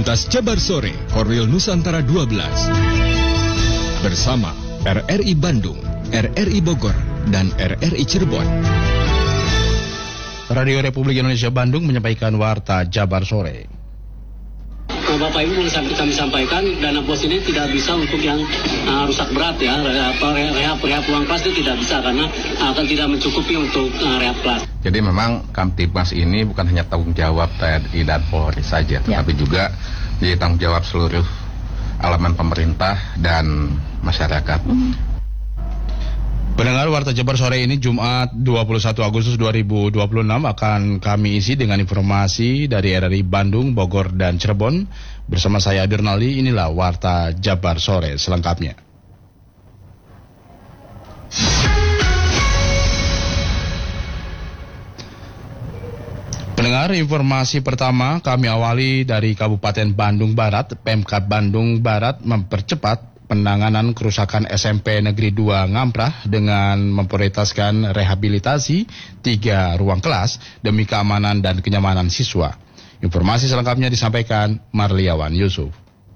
Pentas Jabar Sore Korwil Nusantara 12 bersama RRI Bandung, RRI Bogor, dan RRI Cirebon. Radio Republik Indonesia Bandung menyampaikan Warta Jabar Sore. Bapak Ibu, kami sampaikan dana bos ini tidak bisa untuk yang rusak berat ya, rehab uang kelas itu tidak bisa karena akan tidak mencukupi untuk rehab kelas. Jadi memang Kamtibmas ini bukan hanya tanggung jawab TNI dan Polri saja, tetapi juga jadi tanggung jawab seluruh elemen pemerintah dan masyarakat. Pendengar Warta Jabar Sore ini Jumat 21 Agustus 2026 akan kami isi dengan informasi dari RRI Bandung, Bogor, dan Cirebon. Bersama saya Dirnali, inilah Warta Jabar Sore selengkapnya. Pendengar, informasi pertama kami awali dari Kabupaten Bandung Barat. Pemkab Bandung Barat mempercepat penanganan kerusakan SMP Negeri 2 Ngamprah dengan memprioritaskan rehabilitasi 3 ruang kelas demi keamanan dan kenyamanan siswa. Informasi selengkapnya disampaikan Marliawan Yusuf.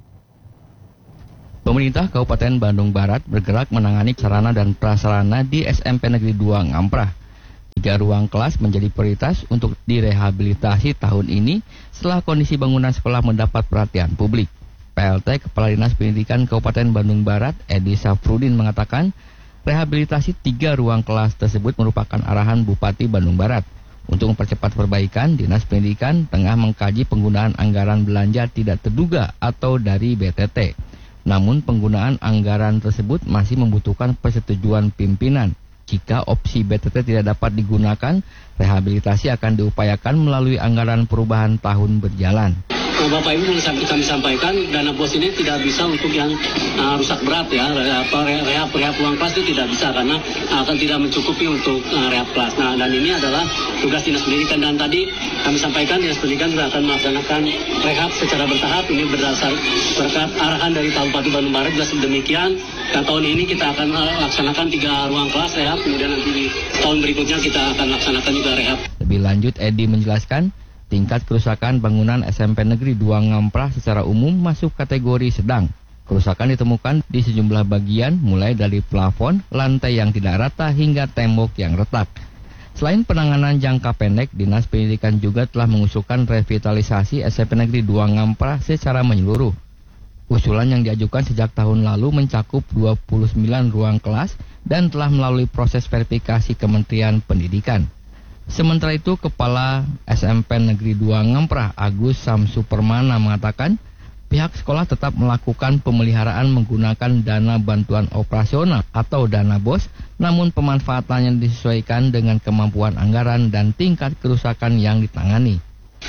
Pemerintah Kabupaten Bandung Barat bergerak menangani sarana dan prasarana di SMP Negeri 2 Ngamprah. 3 ruang kelas menjadi prioritas untuk direhabilitasi tahun ini setelah kondisi bangunan sekolah mendapat perhatian publik. PLT Kepala Dinas Pendidikan Kabupaten Bandung Barat, Edi Safrudin mengatakan rehabilitasi 3 ruang kelas tersebut merupakan arahan Bupati Bandung Barat. Untuk mempercepat perbaikan, Dinas Pendidikan tengah mengkaji penggunaan anggaran belanja tidak terduga atau dari BTT. Namun penggunaan anggaran tersebut masih membutuhkan persetujuan pimpinan. Jika opsi BTT tidak dapat digunakan, rehabilitasi akan diupayakan melalui anggaran perubahan tahun berjalan. Bapak Ibu, kami sampaikan dana bos ini tidak bisa untuk yang rusak berat ya, rehab uang kelas itu tidak bisa karena akan tidak mencukupi untuk rehab kelas. Nah, dan ini adalah tugas Dinas Pendidikan, dan tadi kami sampaikan Dinas Pendidikan juga akan melaksanakan rehab secara bertahap. Ini berdasar berkat arahan dari Pak Bupati Bandung Barat juga demikian. Dan tahun ini kita akan laksanakan 3 ruang kelas rehab, kemudian nanti di tahun berikutnya kita akan laksanakan juga rehab. Lebih lanjut, Edi menjelaskan tingkat kerusakan bangunan SMP Negeri 2 Ngamprah secara umum masuk kategori sedang. Kerusakan ditemukan di sejumlah bagian mulai dari plafon, lantai yang tidak rata hingga tembok yang retak. Selain penanganan jangka pendek, Dinas Pendidikan juga telah mengusulkan revitalisasi SMP Negeri 2 Ngamprah secara menyeluruh. Usulan yang diajukan sejak tahun lalu mencakup 29 ruang kelas dan telah melalui proses verifikasi Kementerian Pendidikan. Sementara itu, Kepala SMP Negeri 2 Ngamprah, Agus Samsupermana mengatakan pihak sekolah tetap melakukan pemeliharaan menggunakan dana bantuan operasional atau dana BOS, namun pemanfaatannya disesuaikan dengan kemampuan anggaran dan tingkat kerusakan yang ditangani.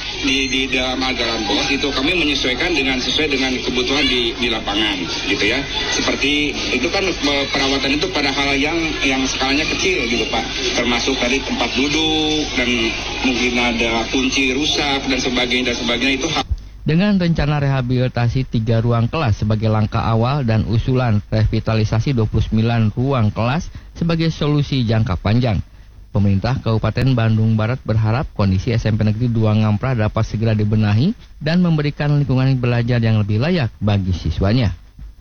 Di dalam anggaran BOS itu kami menyesuaikan sesuai dengan kebutuhan di lapangan gitu ya. Seperti itu kan perawatan itu pada hal yang skalanya kecil gitu Pak, termasuk tadi tempat duduk dan mungkin ada kunci rusak dan sebagainya itu Dengan rencana rehabilitasi 3 ruang kelas sebagai langkah awal dan usulan revitalisasi 29 ruang kelas sebagai solusi jangka panjang, pemerintah Kabupaten Bandung Barat berharap kondisi SMP Negeri 2 Ngamprah dapat segera dibenahi dan memberikan lingkungan belajar yang lebih layak bagi siswanya.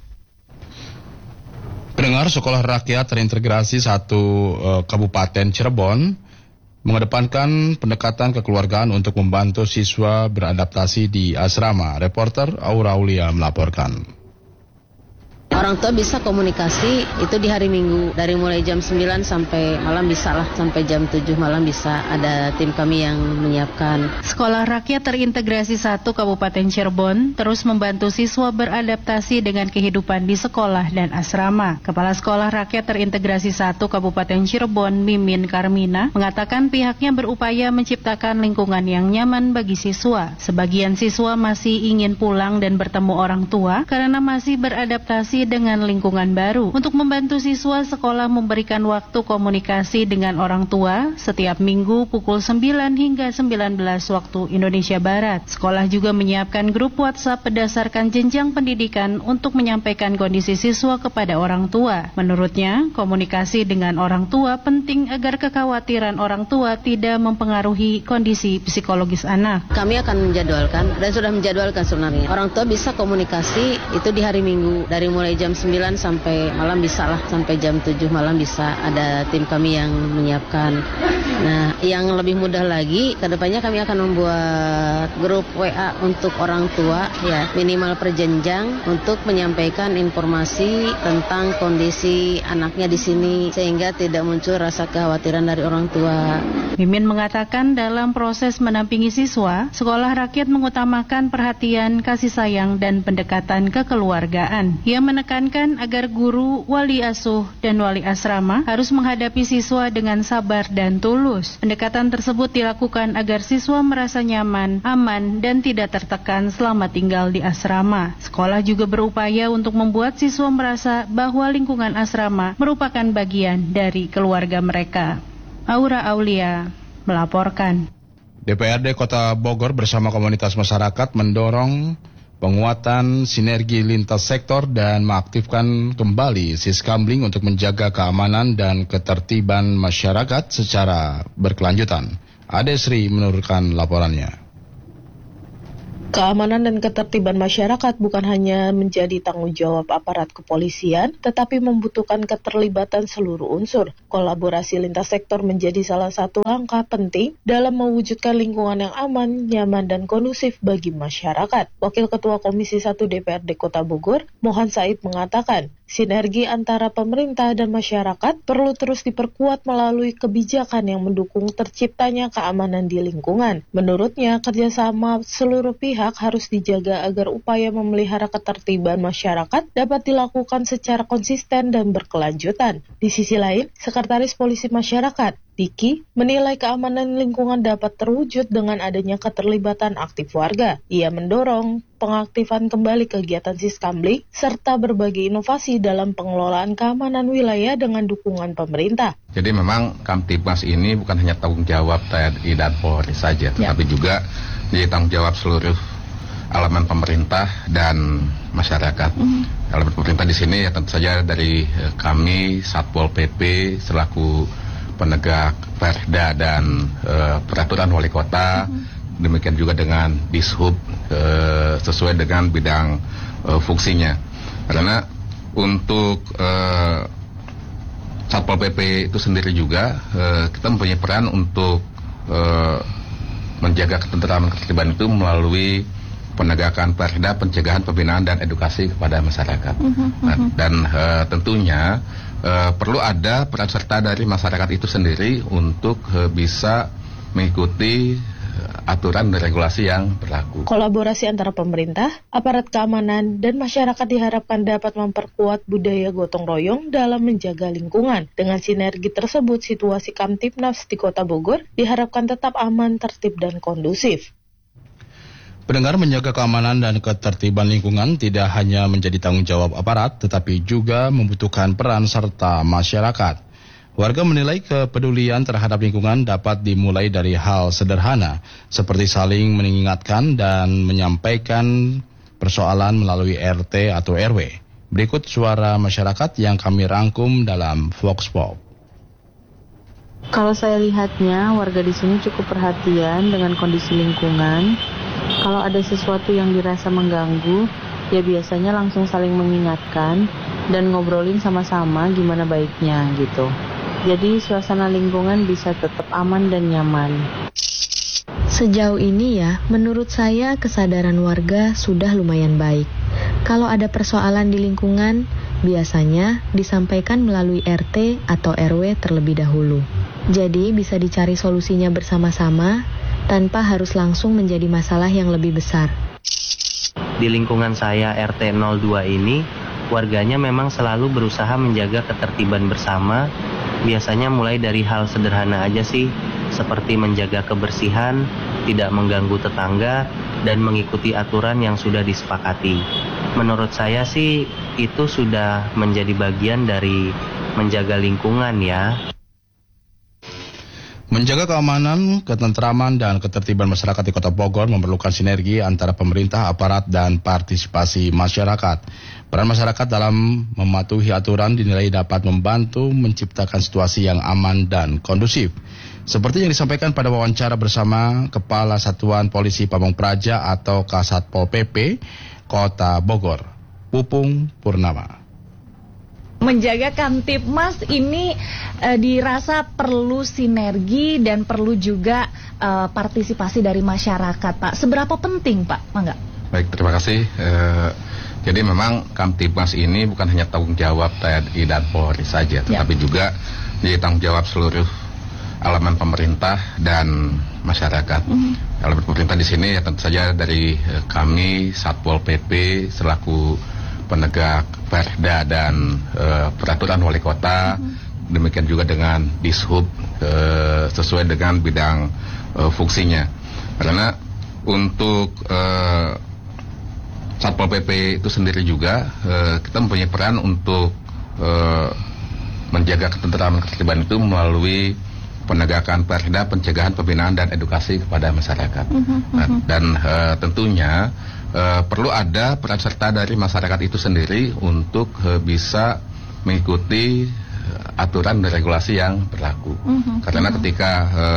Pendengar, Sekolah Rakyat Terintegrasi 1 Kabupaten Cirebon mengedepankan pendekatan kekeluargaan untuk membantu siswa beradaptasi di asrama. Reporter Aura Aulia melaporkan. Orang tua bisa komunikasi itu di hari Minggu dari mulai jam 9 sampai malam bisa lah, sampai jam 7 malam bisa, ada tim kami yang menyiapkan. Sekolah Rakyat Terintegrasi 1 Kabupaten Cirebon terus membantu siswa beradaptasi dengan kehidupan di sekolah dan asrama. Kepala Sekolah Rakyat Terintegrasi 1 Kabupaten Cirebon, Mimin Karmina, mengatakan pihaknya berupaya menciptakan lingkungan yang nyaman bagi siswa. Sebagian siswa masih ingin pulang dan bertemu orang tua karena masih beradaptasi dengan lingkungan baru. Untuk membantu siswa, sekolah memberikan waktu komunikasi dengan orang tua setiap minggu pukul 9 hingga 19 waktu Indonesia Barat. Sekolah juga menyiapkan grup WhatsApp berdasarkan jenjang pendidikan untuk menyampaikan kondisi siswa kepada orang tua. Menurutnya, komunikasi dengan orang tua penting agar kekhawatiran orang tua tidak mempengaruhi kondisi psikologis anak. Kami akan menjadwalkan dan sudah menjadwalkan sebenarnya. Orang tua bisa komunikasi itu di hari Minggu dari mulai jam 9 sampai malam bisa lah, sampai jam 7 malam bisa ada tim kami yang menyiapkan. Nah, yang lebih mudah lagi kedepannya kami akan membuat grup WA untuk orang tua ya, minimal per jenjang untuk menyampaikan informasi tentang kondisi anaknya di sini sehingga tidak muncul rasa kekhawatiran dari orang tua. Mimin mengatakan dalam proses mendampingi siswa, sekolah rakyat mengutamakan perhatian, kasih sayang, dan pendekatan kekeluargaan. Ia menekankan agar guru, wali asuh, dan wali asrama harus menghadapi siswa dengan sabar dan tulus. Pendekatan tersebut dilakukan agar siswa merasa nyaman, aman, dan tidak tertekan selama tinggal di asrama. Sekolah juga berupaya untuk membuat siswa merasa bahwa lingkungan asrama merupakan bagian dari keluarga mereka. Aura Aulia melaporkan. DPRD Kota Bogor bersama komunitas masyarakat mendorong penguatan sinergi lintas sektor dan mengaktifkan kembali Siskamling untuk menjaga keamanan dan ketertiban masyarakat secara berkelanjutan. Ade Sri menurunkan laporannya. Keamanan dan ketertiban masyarakat bukan hanya menjadi tanggung jawab aparat kepolisian, tetapi membutuhkan keterlibatan seluruh unsur. Kolaborasi lintas sektor menjadi salah satu langkah penting dalam mewujudkan lingkungan yang aman, nyaman, dan kondusif bagi masyarakat. Wakil Ketua Komisi 1 DPRD Kota Bogor, Mohan Said mengatakan, sinergi antara pemerintah dan masyarakat perlu terus diperkuat melalui kebijakan yang mendukung terciptanya keamanan di lingkungan. Menurutnya, kerjasama seluruh pihak harus dijaga agar upaya memelihara ketertiban masyarakat dapat dilakukan secara konsisten dan berkelanjutan. Di sisi lain, Sekretaris Polisi Masyarakat, Diki, menilai keamanan lingkungan dapat terwujud dengan adanya keterlibatan aktif warga. Ia mendorong pengaktifan kembali kegiatan Siskamling serta berbagai inovasi dalam pengelolaan keamanan wilayah dengan dukungan pemerintah. Jadi memang Kamtibmas ini bukan hanya tanggung jawab TNI dan Polri saja, tetapi juga jadi tanggung jawab seluruh elemen pemerintah dan masyarakat. Elemen pemerintah di sini ya tentu saja dari kami Satpol PP selaku penegak perda dan peraturan wali kota, demikian juga dengan Dishub sesuai dengan bidang fungsinya. Karena untuk Satpol PP itu sendiri juga kita mempunyai peran untuk menjaga ketentraman itu melalui penegakan perda, pencegahan, pembinaan, dan edukasi kepada masyarakat. Dan tentunya perlu ada peran serta dari masyarakat itu sendiri untuk bisa mengikuti aturan dan regulasi yang berlaku. Kolaborasi antara pemerintah, aparat keamanan, dan masyarakat diharapkan dapat memperkuat budaya gotong royong dalam menjaga lingkungan. Dengan sinergi tersebut, situasi Kamtibmas di Kota Bogor diharapkan tetap aman, tertib, dan kondusif. Pendengar, menjaga keamanan dan ketertiban lingkungan tidak hanya menjadi tanggung jawab aparat, tetapi juga membutuhkan peran serta masyarakat. Warga menilai kepedulian terhadap lingkungan dapat dimulai dari hal sederhana, seperti saling mengingatkan dan menyampaikan persoalan melalui RT atau RW. Berikut suara masyarakat yang kami rangkum dalam Vox Pop. Kalau saya lihatnya, warga di sini cukup perhatian dengan kondisi lingkungan. Kalau ada sesuatu yang dirasa mengganggu, ya biasanya langsung saling mengingatkan dan ngobrolin sama-sama gimana baiknya gitu. Jadi suasana lingkungan bisa tetap aman dan nyaman. Sejauh ini ya, menurut saya kesadaran warga sudah lumayan baik. Kalau ada persoalan di lingkungan, biasanya disampaikan melalui RT atau RW terlebih dahulu. Jadi bisa dicari solusinya bersama-sama, tanpa harus langsung menjadi masalah yang lebih besar. Di lingkungan saya RT 02 ini, warganya memang selalu berusaha menjaga ketertiban bersama. Biasanya mulai dari hal sederhana aja sih, seperti menjaga kebersihan, tidak mengganggu tetangga, dan mengikuti aturan yang sudah disepakati. Menurut saya sih itu sudah menjadi bagian dari menjaga lingkungan ya. Menjaga keamanan, ketentraman, dan ketertiban masyarakat di Kota Bogor memerlukan sinergi antara pemerintah, aparat, dan partisipasi masyarakat. Peran masyarakat dalam mematuhi aturan dinilai dapat membantu menciptakan situasi yang aman dan kondusif. Seperti yang disampaikan pada wawancara bersama Kepala Satuan Polisi Pamong Praja atau Kasatpol PP Kota Bogor, Pupung Purnama. Menjaga Kamtibmas ini dirasa perlu sinergi dan perlu juga partisipasi dari masyarakat, Pak. Seberapa penting, Pak? Mangga. Baik, terima kasih. Jadi memang Kamtibmas ini bukan hanya tanggung jawab TNI dan Polri saja, tetapi juga jadi tanggung jawab seluruh elemen pemerintah dan masyarakat. Elemen pemerintah di sini ya tentu saja dari kami Satpol PP selaku penegak perda dan peraturan wali kota, demikian juga dengan Dishub sesuai dengan bidang fungsinya. Karena untuk Satpol PP itu sendiri juga kita mempunyai peran untuk menjaga ketentraman itu melalui penegakan perda, pencegahan, pembinaan, dan edukasi kepada masyarakat. Dan tentunya perlu ada peran serta dari masyarakat itu sendiri untuk bisa mengikuti aturan dan regulasi yang berlaku. Karena ketika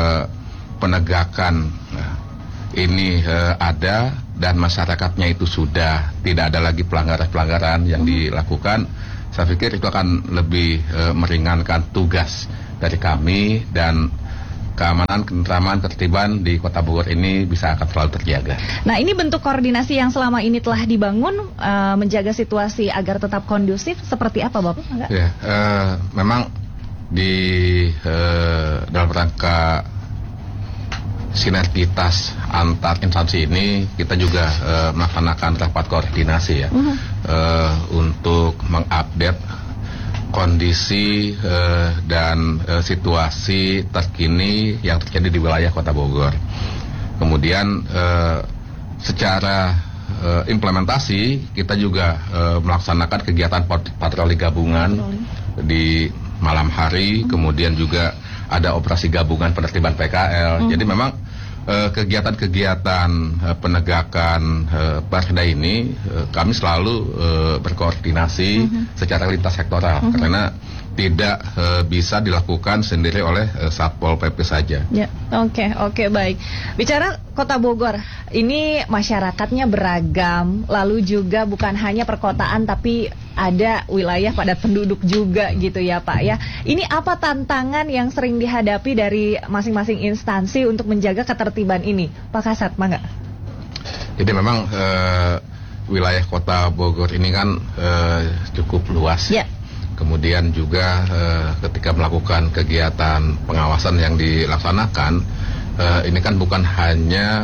penegakan ini ada dan masyarakatnya itu sudah tidak ada lagi pelanggaran-pelanggaran yang dilakukan, saya pikir itu akan lebih meringankan tugas dari kami dan keamanan, ketentraman, ketertiban di Kota Bogor ini bisa akan selalu terjaga. Nah, ini bentuk koordinasi yang selama ini telah dibangun menjaga situasi agar tetap kondusif seperti apa, Bapak? Ya, memang di dalam rangka sinergitas antar instansi ini kita juga melaksanakan rapat koordinasi ya untuk mengupdate kondisi dan situasi terkini yang terjadi di wilayah Kota Bogor. Kemudian secara implementasi kita juga melaksanakan kegiatan patroli gabungan di malam hari, kemudian juga ada operasi gabungan penertiban PKL. Jadi memang kegiatan-kegiatan penegakan perda ini kami selalu berkoordinasi secara lintas sektoral karena tidak bisa dilakukan sendiri oleh Satpol PP saja. Ya, oke, baik. Bicara Kota Bogor, ini masyarakatnya beragam, lalu juga bukan hanya perkotaan tapi ada wilayah padat penduduk juga gitu ya Pak ya. Ini apa tantangan yang sering dihadapi dari masing-masing instansi untuk menjaga ketertiban ini? Pak Kasat, mangga. Jadi memang wilayah Kota Bogor ini kan cukup luas. Ya. Kemudian juga ketika melakukan kegiatan pengawasan yang dilaksanakan, ini kan bukan hanya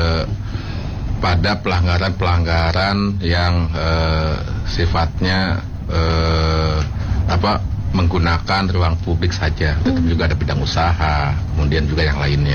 pada pelanggaran-pelanggaran yang sifatnya menggunakan ruang publik saja, tetapi juga ada bidang usaha, kemudian juga yang lainnya.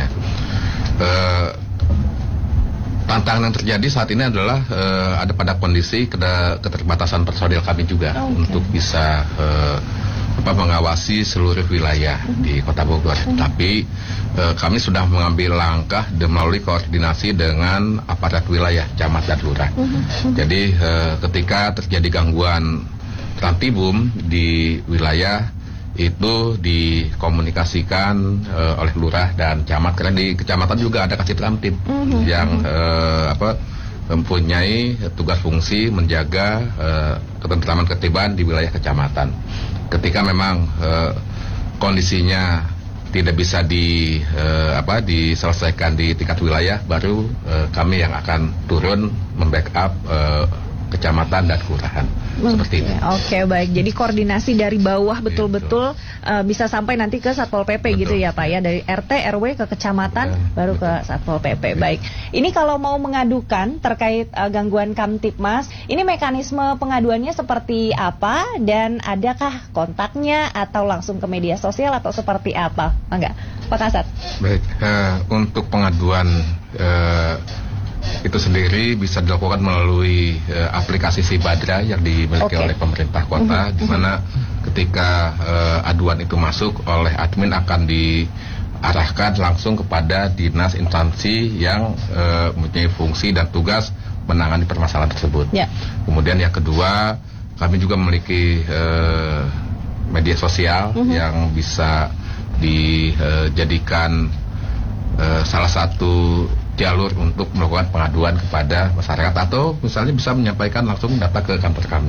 Tantangan yang terjadi saat ini adalah ada pada kondisi keterbatasan personil kami juga untuk bisa mengawasi seluruh wilayah di Kota Bogor. Tapi kami sudah mengambil langkah melalui koordinasi dengan aparat wilayah, camat dan lurah. Jadi ketika terjadi gangguan rantibum di wilayah itu dikomunikasikan oleh lurah dan camat, karena di kecamatan juga ada kasih ramtib yang mempunyai tugas fungsi menjaga ketentraman ketertiban di wilayah kecamatan. Ketika memang kondisinya tidak bisa diselesaikan di tingkat wilayah, baru kami yang akan turun membackup kecamatan dan kelurahan. Seperti itu. Oke, baik. Jadi koordinasi dari bawah betul-betul bisa sampai nanti ke Satpol PP gitu ya Pak ya, dari RT RW ke kecamatan baru ke Satpol PP. Baik. Ini kalau mau mengadukan terkait gangguan Kamtibmas, ini mekanisme pengaduannya seperti apa dan adakah kontaknya atau langsung ke media sosial atau seperti apa? Enggak, Pak Kasat. Baik, untuk pengaduan itu sendiri bisa dilakukan melalui aplikasi Sibadra yang dimiliki oleh pemerintah kota, di mana ketika aduan itu masuk oleh admin akan diarahkan langsung kepada dinas instansi yang mempunyai fungsi dan tugas menangani permasalahan tersebut. Kemudian yang kedua, kami juga memiliki media sosial yang bisa dijadikan salah satu jalur untuk melakukan pengaduan kepada masyarakat, atau misalnya bisa menyampaikan langsung data ke kantor kami.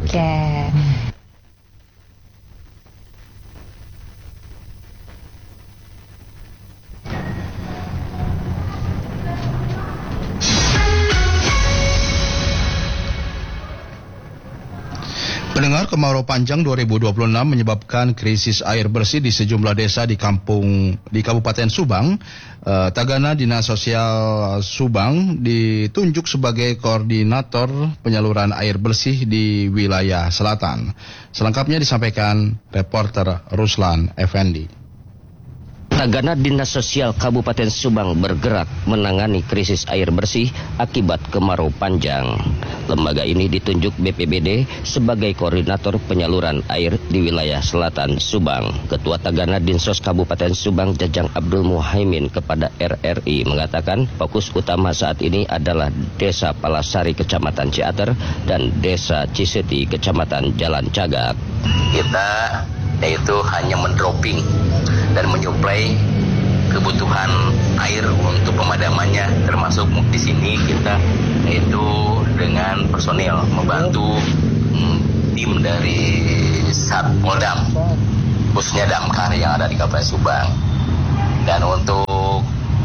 Pendengar, kemarau panjang 2026 menyebabkan krisis air bersih di sejumlah desa di Kabupaten Subang. Tagana Dinas Sosial Subang ditunjuk sebagai koordinator penyaluran air bersih di wilayah selatan. Selengkapnya disampaikan reporter Ruslan Effendi. Tagana Dinas Sosial Kabupaten Subang bergerak menangani krisis air bersih akibat kemarau panjang. Lembaga ini ditunjuk BPBD sebagai koordinator penyaluran air di wilayah selatan Subang. Ketua Tagana Dinsos Kabupaten Subang Jajang Abdul Muhaimin kepada RRI mengatakan fokus utama saat ini adalah Desa Palasari Kecamatan Ciater dan Desa Ciseti Kecamatan Jalan Cagak. Kita yaitu hanya mendropping dan menyuplai kebutuhan air untuk pemadamannya, termasuk di sini kita yaitu dengan personil membantu tim dari Satpoldam, khususnya Damkar yang ada di Kabupaten Subang. Dan untuk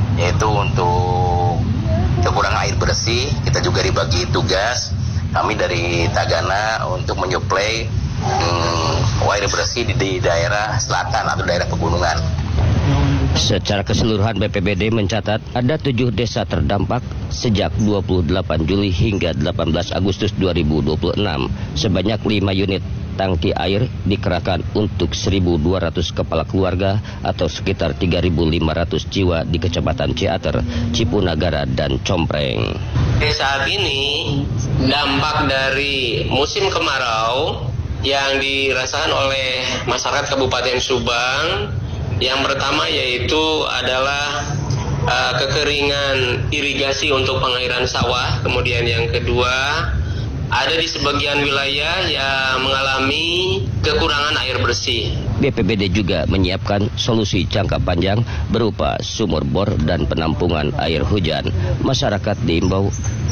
kekurangan air bersih, kita juga dibagi tugas kami dari Tagana untuk menyuplai air bersih di daerah selatan atau daerah pegunungan. Secara keseluruhan BPBD mencatat ada 7 desa terdampak sejak 28 Juli hingga 18 Agustus 2026. Sebanyak 5 unit tangki air dikerahkan untuk 1.200 kepala keluarga atau sekitar 3.500 jiwa di Kecamatan Ciater, Cipunagara, dan Compreng. Saat ini dampak dari musim kemarau yang dirasakan oleh masyarakat Kabupaten Subang, yang pertama yaitu adalah kekeringan irigasi untuk pengairan sawah. Kemudian yang kedua, ada di sebagian wilayah yang mengalami kekurangan air bersih. BPBD juga menyiapkan solusi jangka panjang berupa sumur bor dan penampungan air hujan. Masyarakat diimbau